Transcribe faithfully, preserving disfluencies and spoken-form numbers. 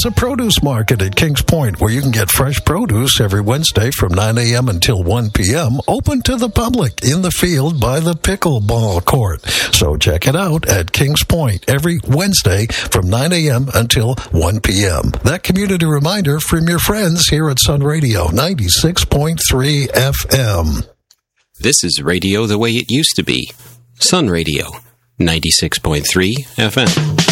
There's a produce market at Kings Point where you can get fresh produce every Wednesday from nine a.m. until one p.m. open to the public in the field by the pickleball court. So check it out at Kings Point every Wednesday from nine a.m. until one p.m. That community reminder from your friends here at Sun Radio ninety-six point three F M. This is radio the way it used to be. Sun Radio ninety-six point three F M.